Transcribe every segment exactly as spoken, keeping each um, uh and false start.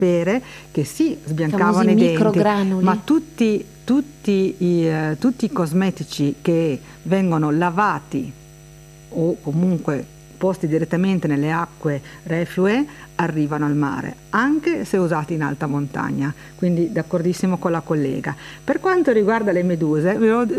sapere che sì, sbiancavano famosi i denti, microgranuli. ma tutti, tutti, i, eh, tutti i cosmetici che vengono lavati o comunque posti direttamente nelle acque reflue arrivano al mare, anche se usati in alta montagna, quindi d'accordissimo con la collega. Per quanto riguarda le meduse,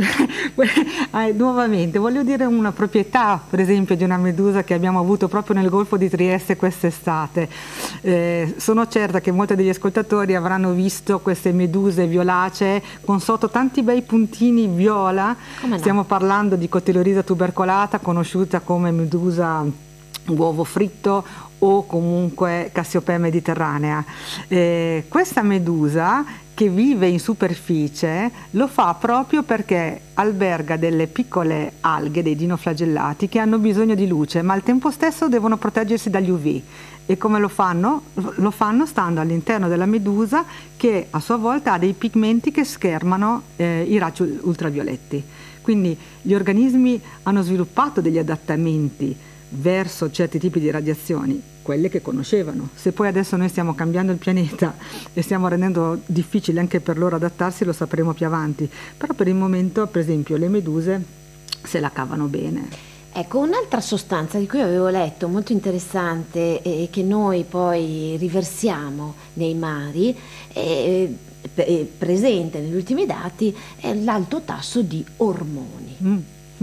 eh, nuovamente voglio dire una proprietà, per esempio, di una medusa che abbiamo avuto proprio nel Golfo di Trieste quest'estate. Eh, sono certa che molti degli ascoltatori avranno visto queste meduse violacee con sotto tanti bei puntini viola. Come no? Stiamo parlando di Cotyloryza tubercolata, conosciuta come medusa uovo fritto o comunque Cassiopea mediterranea. Eh, questa medusa che vive in superficie lo fa proprio perché alberga delle piccole alghe, dei dinoflagellati che hanno bisogno di luce, ma al tempo stesso devono proteggersi dagli U V. E come lo fanno? Lo fanno stando all'interno della medusa, che a sua volta ha dei pigmenti che schermano eh, i raggi ultravioletti. Quindi gli organismi hanno sviluppato degli adattamenti verso certi tipi di radiazioni, quelle che conoscevano. Se poi adesso noi stiamo cambiando il pianeta e stiamo rendendo difficile anche per loro adattarsi, lo sapremo più avanti. Però per il momento, per esempio, le meduse se la cavano bene. Ecco, un'altra sostanza di cui avevo letto molto interessante e che noi poi riversiamo nei mari, è presente negli ultimi dati, è l'alto tasso di ormoni. Mm.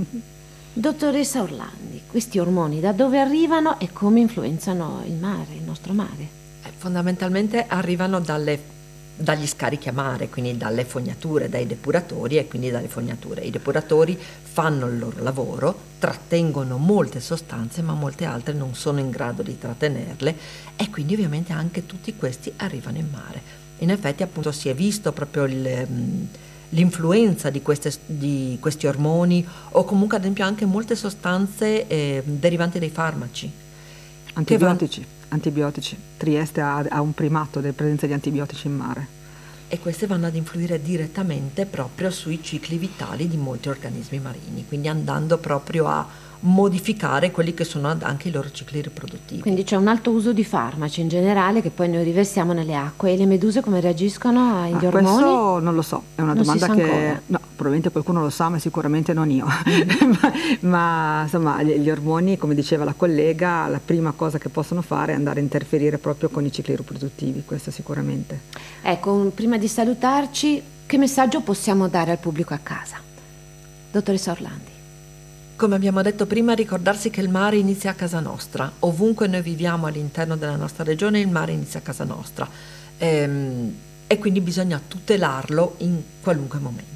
Dottoressa Orlandi, questi ormoni da dove arrivano e come influenzano il mare, il nostro mare? Eh, fondamentalmente arrivano dalle, dagli scarichi a mare, quindi dalle fognature, dai depuratori e quindi dalle fognature. I depuratori fanno il loro lavoro, trattengono molte sostanze, ma molte altre non sono in grado di trattenerle e quindi ovviamente anche tutti questi arrivano in mare. In effetti appunto si è visto proprio il... l'influenza di, queste, di questi ormoni o comunque ad esempio anche molte sostanze eh, derivanti dai farmaci. Antibiotici, van... antibiotici. Trieste ha, ha un primato della presenza di antibiotici in mare. E queste vanno ad influire direttamente proprio sui cicli vitali di molti organismi marini, quindi andando proprio a modificare quelli che sono anche i loro cicli riproduttivi. Quindi c'è un alto uso di farmaci in generale che poi noi riversiamo nelle acque. E le meduse come reagiscono agli ah, ormoni? Questo non lo so, è una non domanda che ancora. No, probabilmente qualcuno lo sa, ma sicuramente non io. ma, ma insomma gli, gli ormoni, come diceva la collega, la prima cosa che possono fare è andare a interferire proprio con i cicli riproduttivi, questo sicuramente. Ecco, prima di salutarci, che messaggio possiamo dare al pubblico a casa? Dottoressa Orlandi. Come abbiamo detto prima, ricordarsi che il mare inizia a casa nostra. Ovunque noi viviamo all'interno della nostra regione, il mare inizia a casa nostra. Ehm, e quindi bisogna tutelarlo in qualunque momento.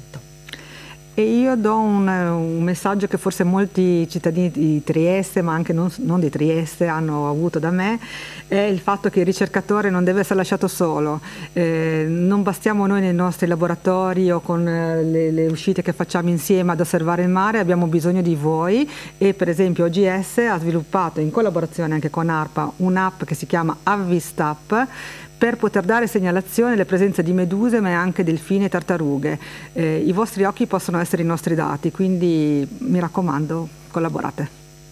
E io do un, un messaggio che forse molti cittadini di Trieste, ma anche non, non di Trieste, hanno avuto da me, è il fatto che il ricercatore non deve essere lasciato solo. Eh, non bastiamo noi nei nostri laboratori o con le, le uscite che facciamo insieme ad osservare il mare, abbiamo bisogno di voi e per esempio O G S ha sviluppato in collaborazione anche con ARPA un'app che si chiama Avvistap, per poter dare segnalazione delle presenze di meduse ma anche delfini e tartarughe. Eh, I vostri occhi possono essere i nostri dati, quindi mi raccomando, collaborate.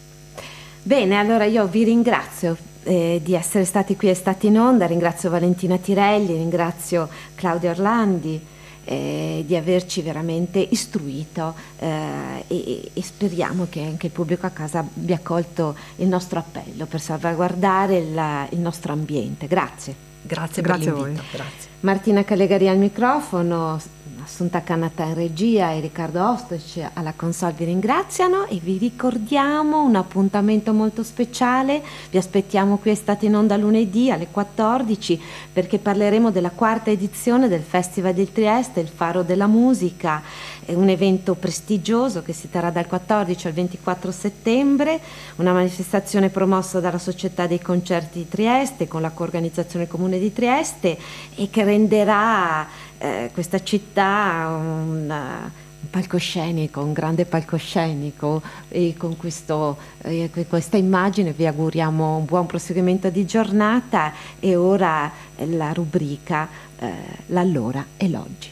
Bene, allora io vi ringrazio eh, di essere stati qui e stati in onda, ringrazio Valentina Tirelli, ringrazio Claudia Orlandi eh, di averci veramente istruito eh, e, e speriamo che anche il pubblico a casa abbia accolto il nostro appello per salvaguardare la, il nostro ambiente. Grazie. Grazie, Grazie per l'invito. a voi. Grazie. Martina Callegari al microfono, Assunta Canata in regia e Riccardo Ostoci alla console vi ringraziano e vi ricordiamo un appuntamento molto speciale. Vi aspettiamo qui, è stata in onda lunedì alle quattordici perché parleremo della quarta edizione del Festival di Trieste, il Faro della Musica. È un evento prestigioso che si terrà dal quattordici al ventiquattro settembre, una manifestazione promossa dalla Società dei Concerti di Trieste con la coorganizzazione Comune di Trieste e che renderà eh, questa città un, un palcoscenico, un grande palcoscenico e con questo, eh, questa immagine vi auguriamo un buon proseguimento di giornata e ora la rubrica eh, l'allora e l'oggi.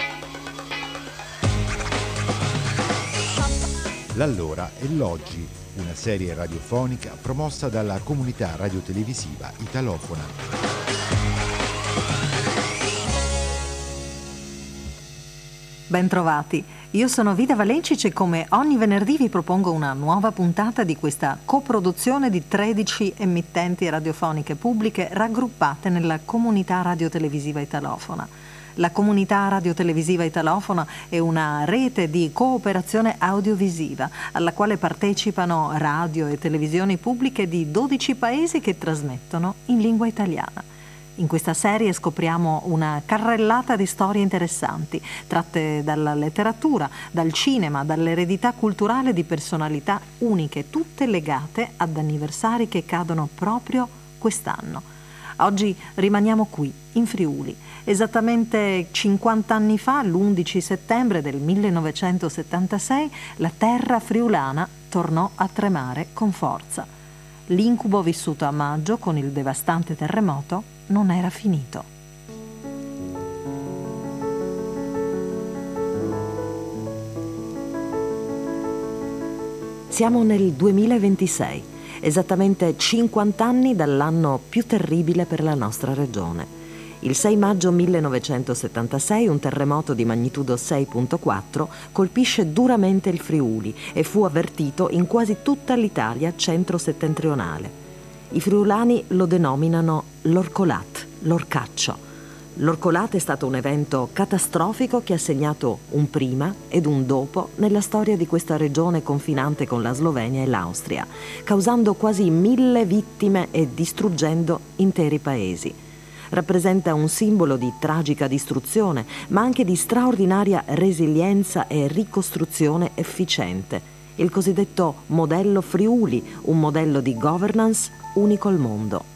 L'allora e l'oggi. una serie radiofonica promossa dalla comunità radiotelevisiva italofona. Bentrovati, io sono Vida Valencic e come ogni venerdì vi propongo una nuova puntata di questa coproduzione di tredici emittenti radiofoniche pubbliche raggruppate nella comunità radiotelevisiva italofona. La comunità radiotelevisiva italofona è una rete di cooperazione audiovisiva alla quale partecipano radio e televisioni pubbliche di dodici paesi che trasmettono in lingua italiana. In questa serie scopriamo una carrellata di storie interessanti, tratte dalla letteratura, dal cinema, dall'eredità culturale di personalità uniche, tutte legate ad anniversari che cadono proprio quest'anno. Oggi rimaniamo qui, in Friuli. Esattamente cinquanta anni fa, l'undici settembre del millenovecentosettantasei, la terra friulana tornò a tremare con forza. L'incubo vissuto a maggio con il devastante terremoto non era finito. Siamo nel duemilaventisei. Esattamente cinquanta anni dall'anno più terribile per la nostra regione. Il sei maggio millenovecentosettantasei un terremoto di magnitudo sei virgola quattro colpisce duramente il Friuli e fu avvertito in quasi tutta l'Italia centro-settentrionale. I friulani lo denominano l'orcolat, l'orcaccio. L'orcolat è stato un evento catastrofico che ha segnato un prima ed un dopo nella storia di questa regione confinante con la Slovenia e l'Austria, causando quasi mille vittime e distruggendo interi paesi. Rappresenta un simbolo di tragica distruzione, ma anche di straordinaria resilienza e ricostruzione efficiente. Il cosiddetto modello Friuli, un modello di governance unico al mondo.